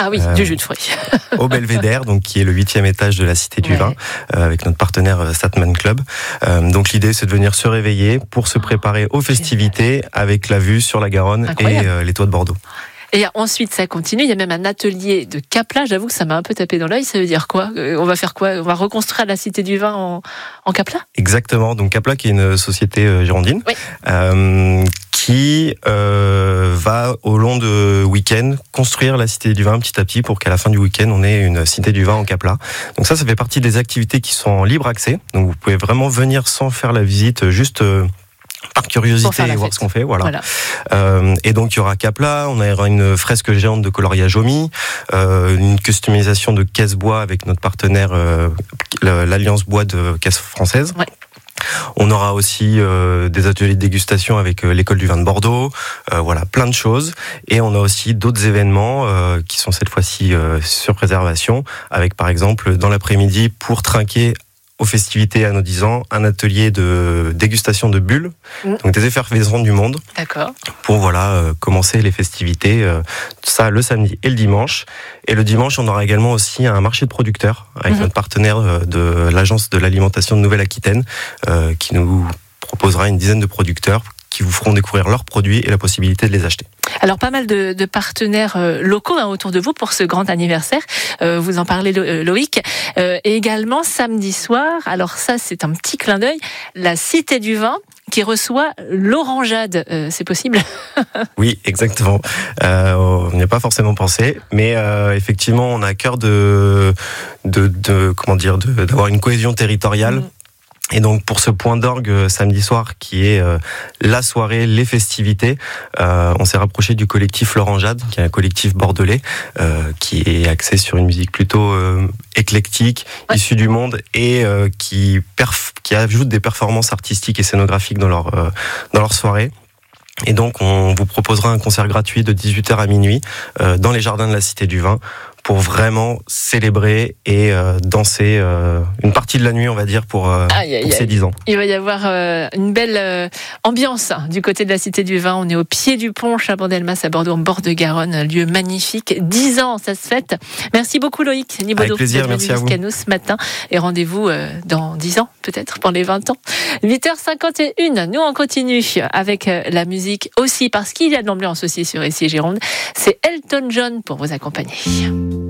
Ah oui, du jus de fruits. Au Belvédère, donc qui est le 8e étage de la Cité du Vin, avec notre partenaire Satman Club. Donc l'idée, c'est de venir se réveiller pour se préparer aux festivités avec la vue sur la Garonne. Incroyable. Et les toits de Bordeaux. Et ensuite, ça continue. Il y a même un atelier de Capla. J'avoue que ça m'a un peu tapé dans l'œil. Ça veut dire quoi ? On va faire quoi ? On va reconstruire la Cité du Vin en Capla ? Exactement. Donc Capla, qui est une société girondine, qui va au long de week-end construire la Cité du Vin petit à petit pour qu'à la fin du week-end, on ait une Cité du Vin en Capla. Donc ça fait partie des activités qui sont en libre accès. Donc vous pouvez vraiment venir sans faire la visite, juste par curiosité et voir ce qu'on fait, voilà. Et donc il y aura Capla, on aura une fresque géante de coloriage Omi, une customisation de caisse bois avec notre partenaire l'Alliance Bois de Caisse Française. Ouais. On aura aussi des ateliers de dégustation avec l'école du vin de Bordeaux, voilà, plein de choses. Et on a aussi d'autres événements qui sont cette fois-ci sur réservation, avec par exemple dans l'après-midi pour trinquer aux festivités à nos 10 ans, un atelier de dégustation de bulles, donc des effervescents du monde. D'accord. Pour commencer les festivités, ça le samedi et le dimanche. Et le dimanche, on aura également aussi un marché de producteurs avec notre partenaire de l'agence de l'alimentation de Nouvelle-Aquitaine, qui nous proposera une dizaine de producteurs qui vous feront découvrir leurs produits et la possibilité de les acheter. Alors pas mal de partenaires locaux autour de vous pour ce grand anniversaire. Vous en parlez Loïc. Et également samedi soir, alors ça c'est un petit clin d'œil, la Cité du Vin qui reçoit l'Orangeade. C'est possible ? Oui, exactement. On n'y a pas forcément pensé, mais effectivement on a à cœur d'avoir une cohésion territoriale. Et donc pour ce point d'orgue samedi soir qui est la soirée, les festivités, on s'est rapproché du collectif L'Orangeade, qui est un collectif bordelais qui est axé sur une musique plutôt éclectique, issue du monde et qui ajoute des performances artistiques et scénographiques dans leur soirée. Et donc on vous proposera un concert gratuit de 18h à minuit dans les jardins de la Cité du Vin, pour vraiment célébrer et danser une partie de la nuit, on va dire, pour ces 10 ans. Il va y avoir une belle ambiance du côté de la Cité du Vin. On est au pied du pont Chabandelmas à Bordeaux, en bord de Garonne, un lieu magnifique. 10 ans, ça se fête. Merci beaucoup Loïc Nibaudot. Avec plaisir, merci à vous. Jusqu'à nous ce matin. Et rendez-vous dans 10 ans, peut-être, pour les 20 ans. 8h51, nous on continue avec la musique aussi, parce qu'il y a de l'ambiance aussi sur ici Gironde. C'est Elton John pour vous accompagner.